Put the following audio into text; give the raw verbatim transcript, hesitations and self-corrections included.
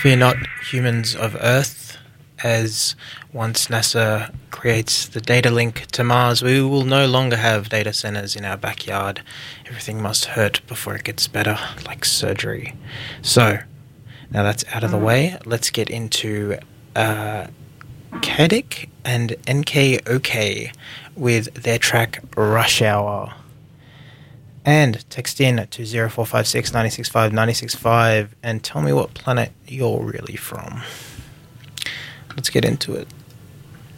Fear not, humans of Earth, as once NASA creates the data link to Mars, we will no longer have data centers in our backyard. Everything must hurt before it gets better, like surgery. So, now that's out of the way, let's get into uh, Kadik and N K O K with their track Rush Hour. And text in to zero four five six, nine six five, nine six five and tell me what planet you're really from. Let's get into it.